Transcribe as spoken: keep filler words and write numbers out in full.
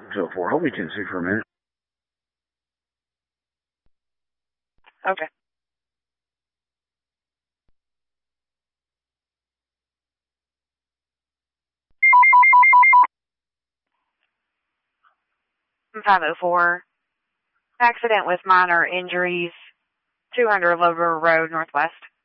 So for hold me Tennessee for a minute. Okay. five oh four. Accident with minor injuries. two hundred Lover Road, Northwest.